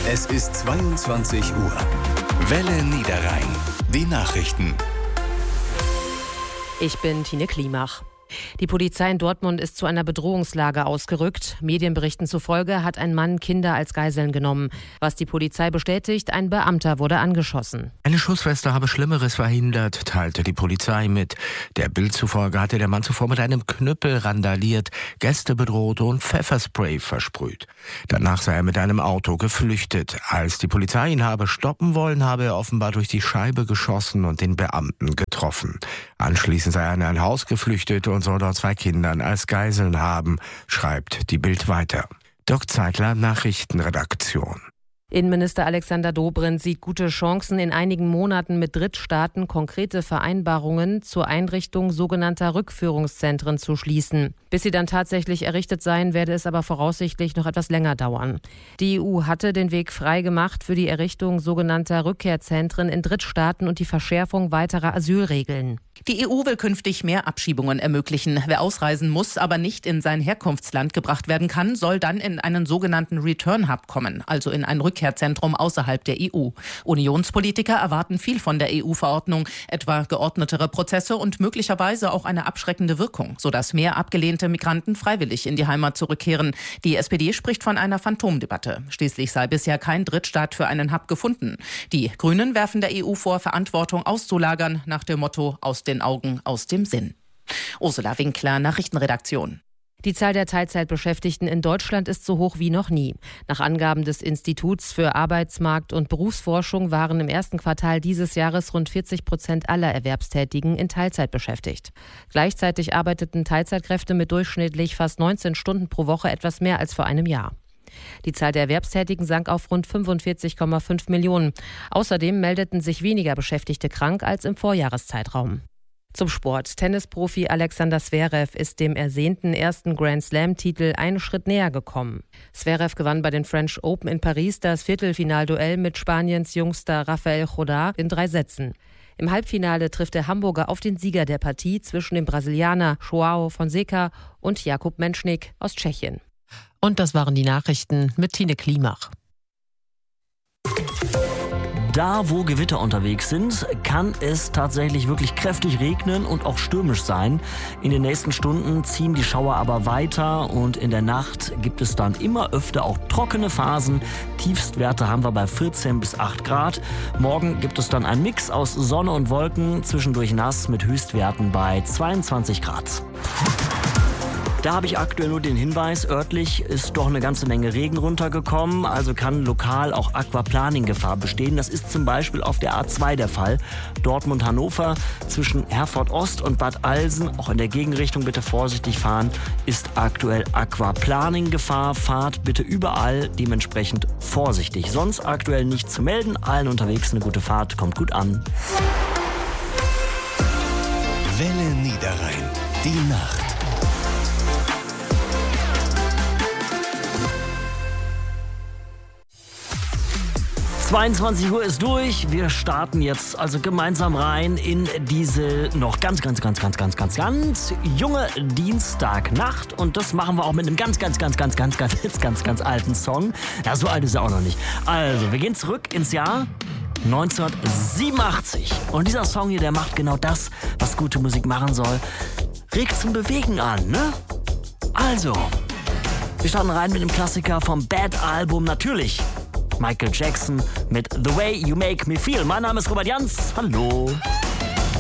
Es ist 22 Uhr. Welle Niederrhein. Die Nachrichten. Ich bin Tine Klimach. Die Polizei in Dortmund ist zu einer Bedrohungslage ausgerückt. Medienberichten zufolge hat ein Mann Kinder als Geiseln genommen. Was die Polizei bestätigt, ein Beamter wurde angeschossen. Eine Schussweste habe Schlimmeres verhindert, teilte die Polizei mit. Der Bild zufolge hatte der Mann zuvor mit einem Knüppel randaliert, Gäste bedroht und Pfefferspray versprüht. Danach sei er mit einem Auto geflüchtet. Als die Polizei ihn habe stoppen wollen, habe er offenbar durch die Scheibe geschossen und den Beamten getroffen. Anschließend sei er in ein Haus geflüchtet und soll dort 2 Kinder als Geiseln haben, schreibt die Bild weiter. Dirk Zeitler, Nachrichtenredaktion. Innenminister Alexander Dobrindt sieht gute Chancen, in einigen Monaten mit Drittstaaten konkrete Vereinbarungen zur Einrichtung sogenannter Rückführungszentren zu schließen. Bis sie dann tatsächlich errichtet seien, werde es aber voraussichtlich noch etwas länger dauern. Die EU hatte den Weg frei gemacht für die Errichtung sogenannter Rückkehrzentren in Drittstaaten und die Verschärfung weiterer Asylregeln. Die EU will künftig mehr Abschiebungen ermöglichen. Wer ausreisen muss, aber nicht in sein Herkunftsland gebracht werden kann, soll dann in einen sogenannten Return Hub kommen, also in ein Rückkehrzentrum außerhalb der EU. Unionspolitiker erwarten viel von der EU-Verordnung, etwa geordnetere Prozesse und möglicherweise auch eine abschreckende Wirkung, sodass mehr abgelehnte Migranten freiwillig in die Heimat zurückkehren. Die SPD spricht von einer Phantomdebatte. Schließlich sei bisher kein Drittstaat für einen Hub gefunden. Die Grünen werfen der EU vor, Verantwortung auszulagern, nach dem Motto aus den Augen, aus dem Sinn. Ursula Winkler, Nachrichtenredaktion. Die Zahl der Teilzeitbeschäftigten in Deutschland ist so hoch wie noch nie. Nach Angaben des Instituts für Arbeitsmarkt- und Berufsforschung waren im ersten Quartal dieses Jahres rund 40% aller Erwerbstätigen in Teilzeit beschäftigt. Gleichzeitig arbeiteten Teilzeitkräfte mit durchschnittlich fast 19 Stunden pro Woche etwas mehr als vor einem Jahr. Die Zahl der Erwerbstätigen sank auf rund 45,5 Millionen. Außerdem meldeten sich weniger Beschäftigte krank als im Vorjahreszeitraum. Zum Sport. Tennisprofi Alexander Zverev ist dem ersehnten ersten Grand-Slam-Titel einen Schritt näher gekommen. Zverev gewann bei den French Open in Paris das Viertelfinalduell mit Spaniens jüngster Rafael Nadal in 3 Sätzen. Im Halbfinale trifft der Hamburger auf den Sieger der Partie zwischen dem Brasilianer João Fonseca und Jakub Menschnik aus Tschechien. Und das waren die Nachrichten mit Tine Klimach. Da, wo Gewitter unterwegs sind, kann es tatsächlich wirklich kräftig regnen und auch stürmisch sein. In den nächsten Stunden ziehen die Schauer aber weiter und in der Nacht gibt es dann immer öfter auch trockene Phasen. Tiefstwerte haben wir bei 14 bis 8 Grad. Morgen gibt es dann einen Mix aus Sonne und Wolken, zwischendurch nass mit Höchstwerten bei 22 Grad. Da habe ich aktuell nur den Hinweis, örtlich ist doch eine ganze Menge Regen runtergekommen, also kann lokal auch Aquaplaning-Gefahr bestehen. Das ist zum Beispiel auf der A2 der Fall. Dortmund-Hannover zwischen Herford Ost und Bad Alsen, auch in der Gegenrichtung bitte vorsichtig fahren, ist aktuell Aquaplaning-Gefahr. Fahrt bitte überall dementsprechend vorsichtig. Sonst aktuell nichts zu melden. Allen unterwegs eine gute Fahrt, kommt gut an. Welle Niederrhein. Die Nacht. 22 Uhr ist durch. Wir starten jetzt also gemeinsam rein in diese noch ganz junge Dienstagnacht. Und das machen wir auch mit einem ganz alten Song. Ja, so alt ist er auch noch nicht. Also, wir gehen zurück ins Jahr 1987. Und dieser Song hier, der macht genau das, was gute Musik machen soll. Regt zum Bewegen an, ne? Also, wir starten rein mit dem Klassiker vom Bad Album, natürlich Michael Jackson mit The Way You Make Me Feel. Mein Name ist Robert Jans. Hallo.